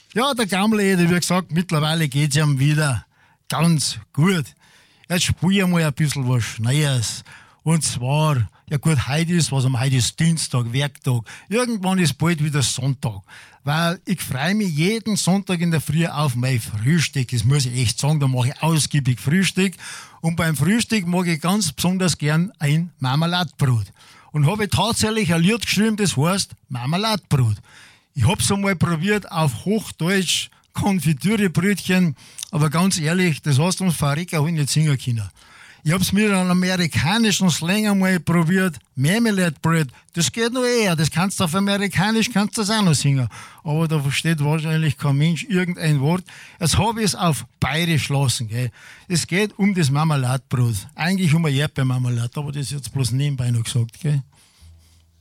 Ja, der Gamle, wie gesagt, mittlerweile geht's ihm wieder ganz gut. Jetzt spiele ich mal ein bisschen was Neues. Und zwar, ja gut, heute ist Dienstag, Werktag. Irgendwann ist bald wieder Sonntag. Weil ich freue mich jeden Sonntag in der Früh auf mein Frühstück. Das muss ich echt sagen, da mache ich ausgiebig Frühstück. Und beim Frühstück mag ich ganz besonders gern ein Marmeladbrot. Und habe tatsächlich ein Lied geschrieben, das heißt Marmeladbrot. Ich habe es einmal probiert auf Hochdeutsch, Konfitürebrötchen, aber ganz ehrlich, das hast du uns Farika nicht singen können. Ich habe es mit einem amerikanischen Slang einmal probiert, Marmalade Bread, das geht noch eher, das kannst du auf amerikanisch, kannst du das auch noch singen. Aber da versteht wahrscheinlich kein Mensch irgendein Wort. Jetzt habe ich es auf bayerisch lassen, gell. Es geht um das Marmeladbrot, eigentlich um ein Erdbeermarmelade, aber das ist jetzt bloß nebenbei noch gesagt, gell.